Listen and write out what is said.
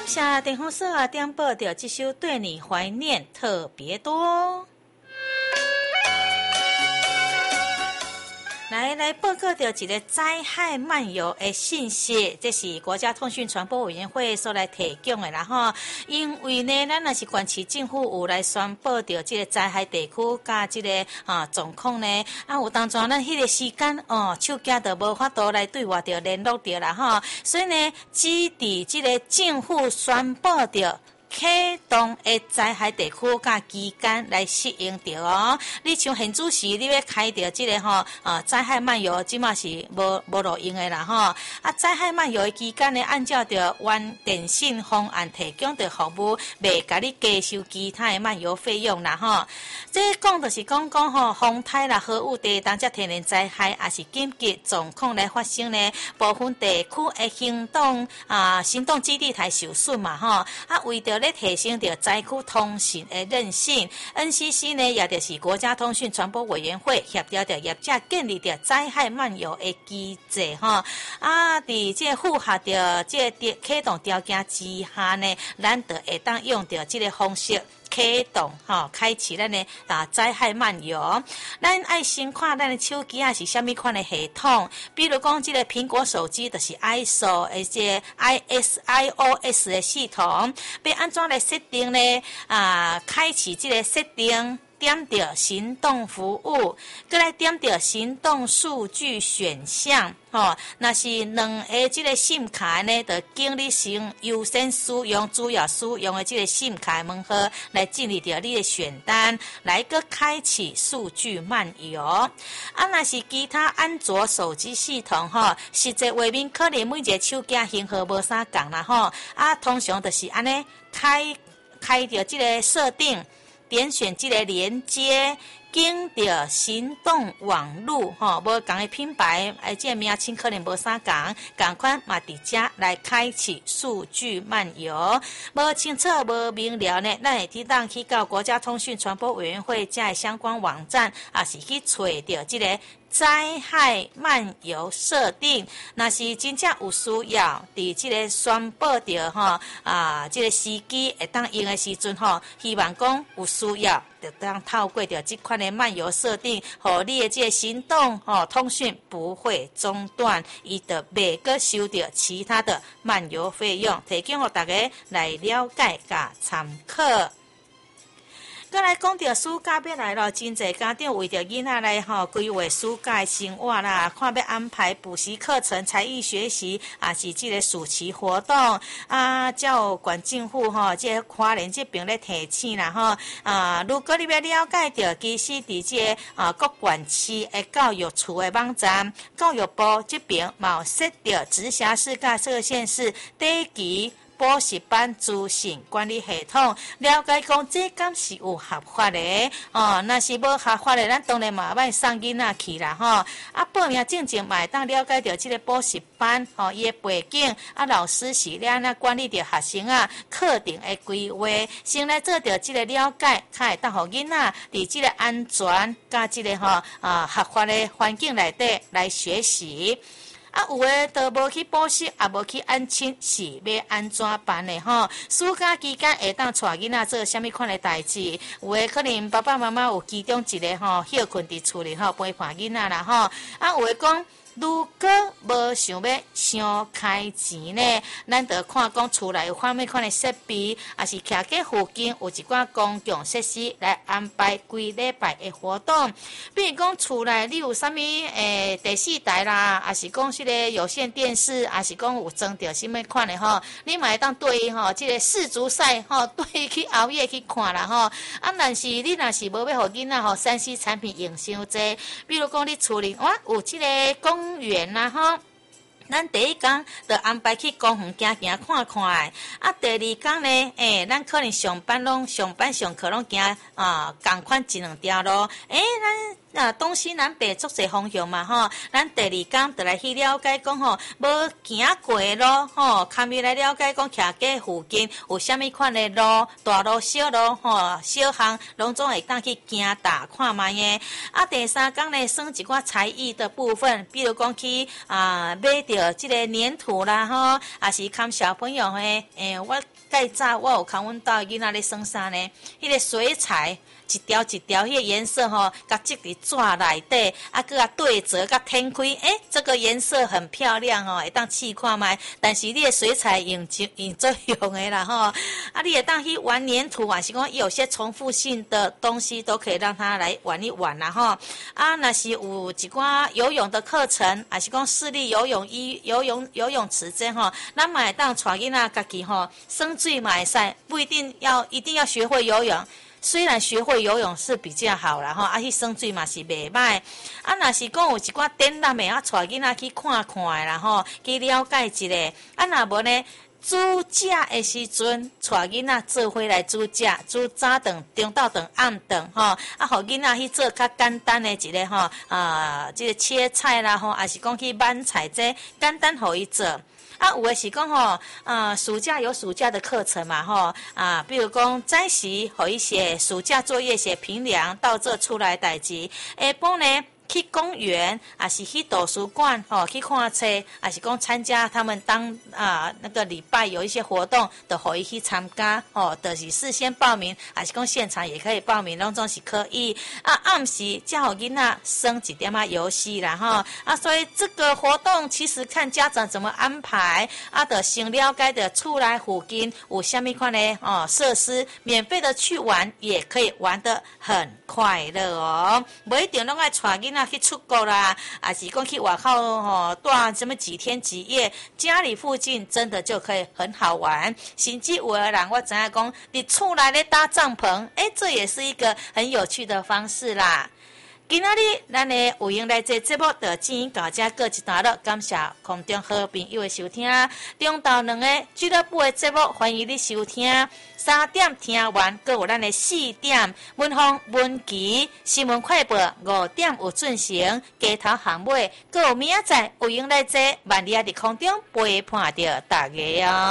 感谢电风扇点播着这首对你怀念特别多。来报告到一个灾害漫游的信息，这是国家通讯传播委员会所来提供的啦吼。因为呢，咱若是县市政府有来宣布到这个灾害地区甲这个状况呢，有当中咱迄个时间手机都无法度来对外着联络着啦吼，所以呢，只伫这个政府宣布着启动的灾害地区甲期间来适应着哦。你像现主时你要开着这个灾害漫游，即马是无路用的啦吼。灾害漫游的期间呢，按照着原电信方案提供的服务，袂甲你加收其他的漫游费用啦吼。这讲就是讲风台啦、豪雨地动、天然灾害，也是紧急状况来发生呢。部分地区的行动基地台受损嘛吼。为着咧提升着灾区通讯的韧性 ，NCC 呢也就是国家通讯传播委员会协调着业者建立着灾害漫游的机制吼。伫这符合着这启动条件之下呢，咱就会当用着这个方式。启动开启咱的灾害漫游，咱爱先看咱的手机是虾米款的系统，比如讲这个苹果手机就是 iOS 的系统，要安怎来设定呢？开启这个设定。点到行动服务，再来点到行动数据选项，那是两个这个 SIM 卡呢，就经你先优先使用、主要使用的这个 SIM 卡门号来进入到你的选单，来个开启数据漫游。那是其他安卓手机系统实际画面可能每一个手机型号无啥共啦通常就是安尼开到这个设定。点选这个连接，经着行动网路无共的品牌，这个名称可能无啥共款嘛伫遮来开启数据漫游。无清楚无明了呢，咱会当去到国家通讯传播委员会遮的相关网站，也是去找到这个。灾害漫游设定，若是真正有需要，伫这个宣布着这个时机会当用的时阵希望讲有需要，就当透过着这款的漫游设定，互你的这个行动通讯不会中断，伊就袂个收到其他的漫游费用，提供互大家来了解甲参考。再来讲到暑假要来了，真侪家长为着囡仔来规划暑假的生活啦，看要安排补习课程、才艺学习，是这个暑期活动照县政府这花莲这边咧提醒啦如果你要了解到，其实伫这各县市的教育处的网站，教育部这边嘛有设到直辖市甲各县市第一期。补习班资讯管理系统，了解讲这敢是有合法的若是无合法的，咱当然嘛歹送囡仔去啦报名正正嘛会当了解到这个补习班伊的背景老师是咧安怎管理着学生课程的规划，先来做着这个了解，才会当互囡仔伫这个安全甲这个合法的环境内底来学习。有诶都无去补习，也无去安亲，是要安怎办的暑假期间会当带囡仔做啥物款的代志？有诶可能爸爸妈妈有其中一个休困伫厝里陪伴囡仔啦有诶讲。如果无想要伤开钱呢，咱就看讲厝内有啥物款的设备，也是徛喺附近有一寡公共设施来安排规礼拜的活动。比如讲厝内你有啥物第四台啦，也是讲这个有线电视，也是讲有装着什么款的你嘛会当对这个世足赛对去熬夜去看啦但是你若是无要互囡仔3C 产品用伤济，比如讲你厝里有这个公园啦咱第一天就安排去公园行行看看第二天呢咱可能上班上课拢行共款一两条路咱东西南北足侪方向嘛吼，咱第二天就来去了解讲吼，无行过咯吼，看咪来了解讲徛街附近有啥物款的路，大路、小路吼，小巷拢总会当去行踏看卖的。第三天呢，耍一寡才艺的部分，比如讲去买着即个粘土啦吼，也是看小朋友我介早我有看阮兜囡仔咧耍啥呢？迄个水彩。一条一条，迄个颜色甲积伫纸内底，佮对折，佮天开，这个颜色很漂亮会当试看卖。但是你的水彩用作用的啦你会当去玩粘土，还是讲有些重复性的东西都可以让他来玩一玩啦若是有一寡游泳的课程，还是讲市立游泳池这咱嘛会当带囡仔家己耍水嘛会使，不一定要学会游泳。虽然学会游泳是比较好啦去耍水嘛是袂歹。若是讲有一寡展览的，带囡仔去看看的啦去了解一下。若无呢，煮食的时阵，带囡仔做伙来煮食，煮早顿、中昼顿、暗顿互囡仔去做较简单的一个这个切菜啦还是讲去焖菜这简单互伊做。有的是讲暑假有暑假的课程嘛比如讲早时互伊写暑假作业，写评量，到这出来代志。下晡呢去公园，还是去图书馆去看册，还是讲参加他们当那个礼拜有一些活动，就互伊去参加就是事先报名，还是讲现场也可以报名，拢总是可以。暗时才互囡仔耍一点游戏啦所以这个活动其实看家长怎么安排就先了解的厝内附近有啥物款的设施，免费的去玩也可以玩得很快乐不一定拢爱带囡仔去出国啦，还是讲去外口住什么几天几夜，家里附近真的就可以很好玩。甚至有的人我知影讲，你厝内咧搭帐篷，这也是一个很有趣的方式啦。今仔日咱的有闲来这节目就进行到这告一段落，感谢空中好朋友的收听。中昼2个俱乐部的节目，欢迎你收听。3点听完，搁有咱的4点文风文琪新闻快报，5点有进行街头巷尾，搁有明仔载有闲来这万里伫空中陪伴着大家